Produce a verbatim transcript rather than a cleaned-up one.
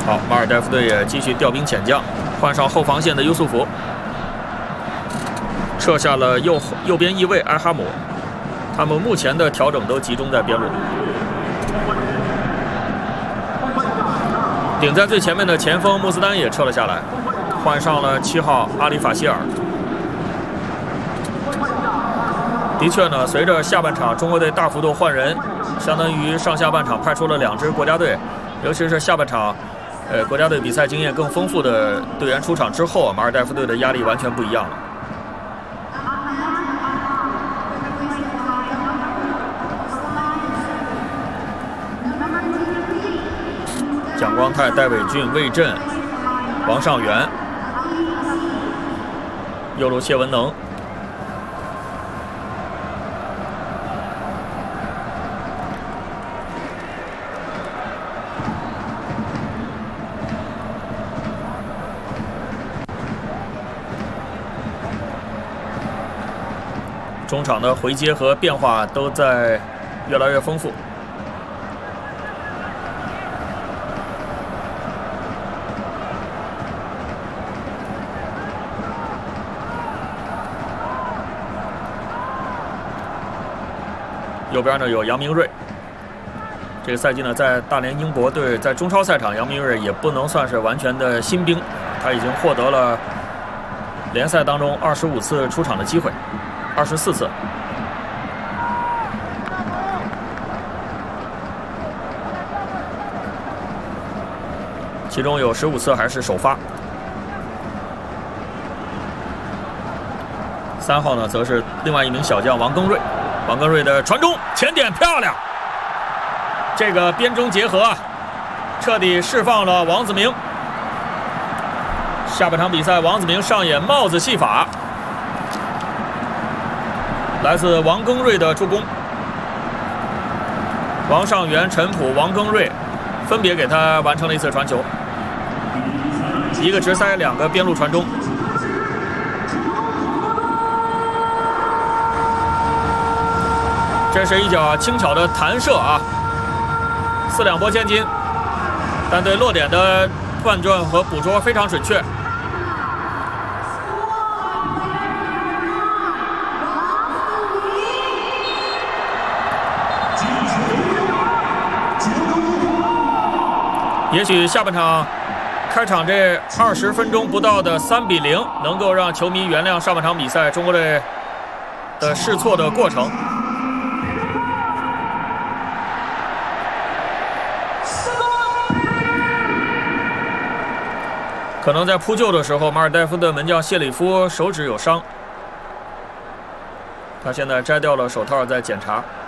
好，马尔代夫队也继续调兵遣将，换上后防线的优素福，撤下了右右边翼卫埃哈姆。他们目前的调整都集中在边路。顶在最前面的前锋穆斯丹也撤了下来，换上了七号阿里法希尔。的确呢，随着下半场中国队大幅度换人，相当于上下半场派出了两支国家队，尤其是下半场。 呃，国家队比赛经验更丰富的队员出场之后，马尔代夫队的压力完全不一样了。蒋光太、戴伟俊、魏震、王上源，右路谢文能。 中场的回接和变化都在越来越丰富。右边呢有杨明锐，这个赛季呢在大连英博队在中超赛场，杨明锐也不能算是完全的新兵，他已经获得了联赛当中二十五次出场的机会。 二十四次，其中有十五次还是首发。三号呢，则是另外一名小将王庚瑞。王庚瑞的传中前点漂亮，这个边中结合啊，彻底释放了王子明。下半场比赛，王子明上演帽子戏法。 来自王庚瑞的助攻，王上源、陈普、王庚瑞分别给他完成了一次传球，一个直塞，两个边路传中。这是一脚轻巧的弹射啊，四两拨千斤，但对落点的判断和捕捉非常准确。 也许下半场开场这二十分钟不到的三比零，能够让球迷原谅上半场比赛中国队的试错的过程。可能在扑救的时候，马尔代夫的门将谢里夫手指有伤，他现在摘掉了手套，在检查。